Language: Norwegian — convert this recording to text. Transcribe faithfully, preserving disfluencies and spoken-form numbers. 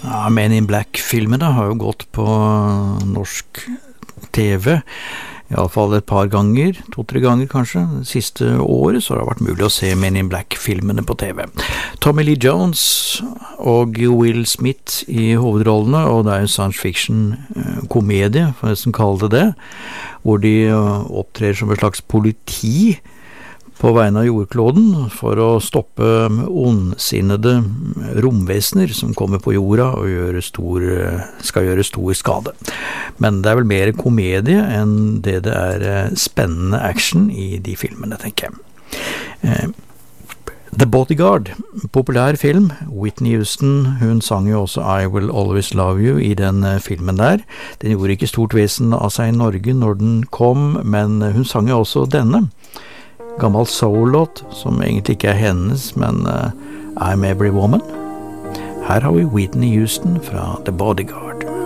Ja, Men in Black-filmene har jo gått på norsk T V, i alle fall et par ganger, to-tre ganger kanskje. Det siste året så har det vært mulig å se Men in Black-filmene på T V. Tommy Lee Jones og Will Smith i hovedrollene, og det er en science fiction-komedie, for å nesten kalle det det, hvor de opptrer som et slags politi på vegne av jordkloden for å stoppe ondsinnede romvesener som kommer på jorda og gjør stor, skal gjøre stor skade. Men det er vel mer komedie enn det det er spennende action i de filmene, tenker jeg. The Bodyguard, populær film. Whitney Houston, hun sang jo også I Will Always Love You i den filmen der. Den gjorde ikke stort vesen av seg i Norge når den kom, men hun sang jo også denne. Gammel soul-låt, som egentlig ikke er hennes, men uh, I'm Every Woman. Her har vi Whitney Houston fra The Bodyguard.